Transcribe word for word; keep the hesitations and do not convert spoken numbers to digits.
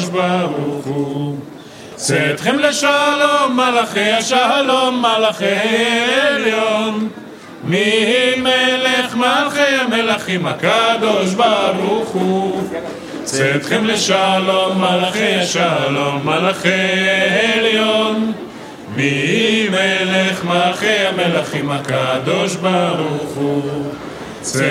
ברוך הוא. צאתכם לשלום מלאכי השלום מלאכי עליון, מי מלך מלכי המלכים הקדוש ברוך הוא. צאתכם לשלום מלאכי השלום מלאכי עליון, מי מלך מלכי המלכים הקדוש ברוך הוא.